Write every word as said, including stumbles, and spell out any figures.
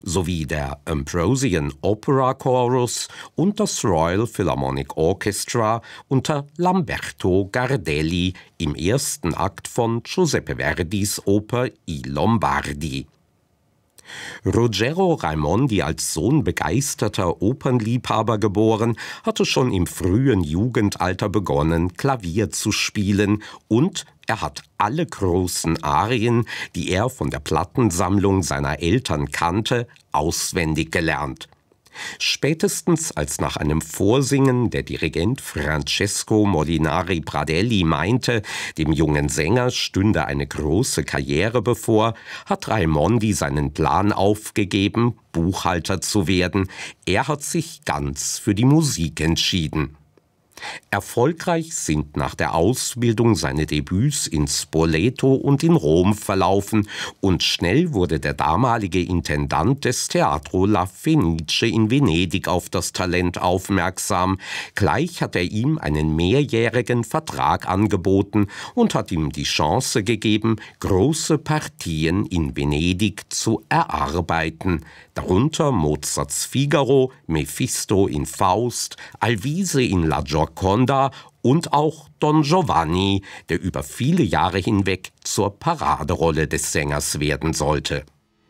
sowie der Ambrosian Opera Chorus und das Royal Philharmonic Orchestra unter Lamberto Gardelli im ersten Akt von Giuseppe Verdis Oper I Lombardi. Ruggero Raimondi, als Sohn begeisterter Opernliebhaber geboren, hatte schon im frühen Jugendalter begonnen, Klavier zu spielen, und er hat alle großen Arien, die er von der Plattensammlung seiner Eltern kannte, auswendig gelernt. Spätestens als nach einem Vorsingen der Dirigent Francesco Molinari Pradelli meinte, dem jungen Sänger stünde eine große Karriere bevor, hat Raimondi seinen Plan aufgegeben, Buchhalter zu werden. Er hat sich ganz für die Musik entschieden. Erfolgreich sind nach der Ausbildung seine Debüts in Spoleto und in Rom verlaufen, und schnell wurde der damalige Intendant des Teatro La Fenice in Venedig auf das Talent aufmerksam. Gleich hat er ihm einen mehrjährigen Vertrag angeboten und hat ihm die Chance gegeben, große Partien in Venedig zu erarbeiten, darunter Mozarts Figaro, Mephisto in Faust, Alvise in La Gioconda und auch Don Giovanni, der über viele Jahre hinweg zur Paraderolle des Sängers werden sollte.